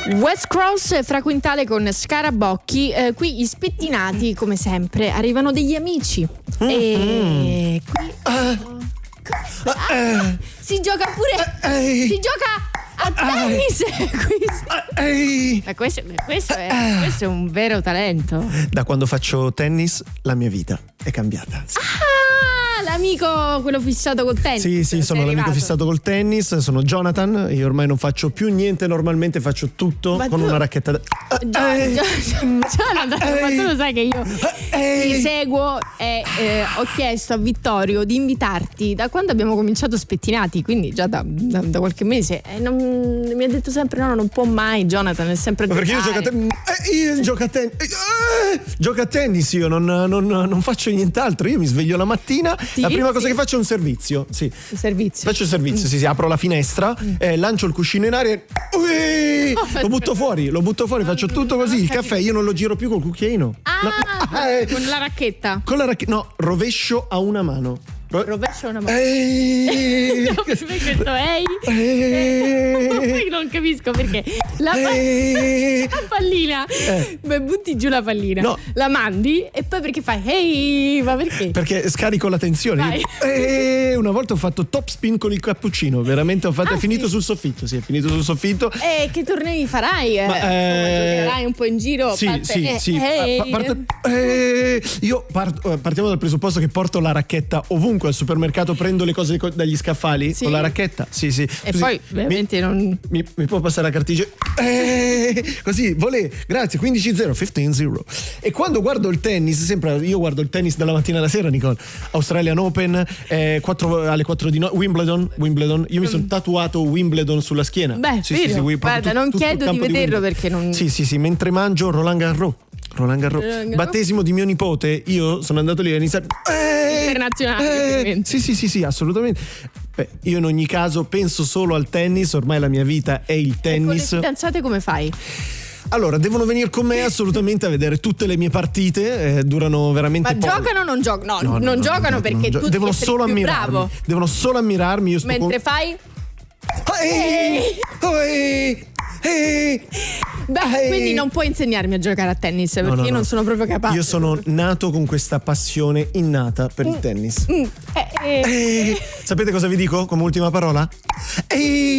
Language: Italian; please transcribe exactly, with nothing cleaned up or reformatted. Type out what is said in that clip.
West Cross fra Quintale con Scarabocchi. Eh, qui gli spettinati, come sempre, arrivano degli amici. Mm-hmm. E qui uh, ah, si gioca pure. Uh, si gioca a tennis. Uh, Ma questo, questo, è, questo è un vero talento. Da quando faccio tennis la mia vita è cambiata. Sì. Ah, l'amico quello fissato col tennis. Sì, sì, sono l'amico arrivato. fissato col tennis. Sono Jonathan. Io ormai non faccio più niente. Normalmente faccio tutto ma con tu... una racchetta da... Gio- Gio- Jonathan, ma tu lo sai che io ti seguo e eh, ho chiesto a Vittorio di invitarti da quando abbiamo cominciato Spettinati, quindi già da, da, da qualche mese, e non, mi ha detto sempre no, non può mai, Jonathan è sempre perché io gioco a tennis. Eh, io gioco a tennis. Eh, gioco a tennis, io non, non, non faccio nient'altro. Io mi sveglio la mattina, sì, la prima cosa sì. che faccio è un servizio. Sì. Un servizio. Faccio il servizio, mm. sì, sì, apro la finestra, mm. eh, lancio il cuscino in aria e oh, lo butto fuori, lo butto fuori, faccio tutto così. Il caffè io non lo giro più col cucchiaino. Ah, no. eh, con la racchetta. Con la racchetta, no, rovescio a una mano. Rovescio una mano. Ehi. No, questo ehi. Ehi. Non capisco perché la, pa- la pallina eh. Beh, butti giù la pallina, no. La mandi e poi perché fai ehi, ma perché? Perché scarico la tensione. Ehi. Una volta ho fatto top spin con il cappuccino, veramente ho fatto, ah, è finito sì. sul soffitto, sì, è finito sul soffitto. E che tornei farai? Ma, eh, giocherai un po' in giro? Sì, parte, sì, eh, sì. Ehi. Parte, eh, io parto, partiamo dal presupposto che porto la racchetta ovunque al supermercato, prendo le cose dagli scaffali sì. con la racchetta. Sì, sì. E così, poi veramente mi, non mi, mi può passare la cartiglia? Eh, così, volè. Grazie, quindici zero, quindici zero. E quando guardo il tennis, sempre io guardo il tennis dalla mattina alla sera, Nicole. Australian Open, eh, quattro, alle quattro di notte, Wimbledon, Wimbledon. Io mi sono tatuato Wimbledon sulla schiena. Beh, sì, sì, sì, guarda, tutto, non tutto chiedo di vederlo di perché non. Sì, sì, sì, mentre mangio Roland Garros. Roland Garros. Roland Garros. Battesimo di mio nipote, io sono andato lì a iniziare. Eh, internazionale. Eh, sì, sì, sì, sì, assolutamente. Beh, io in ogni caso penso solo al tennis, ormai la mia vita è il tennis. E con le fidanzate come fai? Allora, devono venire con me assolutamente a vedere tutte le mie partite, eh, durano veramente Ma poco. giocano o non giocano? No, no, no, non no, giocano no, perché no, tu devono devi solo più ammirarmi. bravo. Devono solo ammirarmi, io sto mentre con... fai Ehi! Ehi! Ehi! Beh, Ehi! quindi non puoi insegnarmi a giocare a tennis perché no, no, io non no. sono proprio capace. Io sono nato con questa passione innata per mm. il tennis. Mm. Eh, eh. Ehi! Sapete cosa vi dico come ultima parola? Ehi!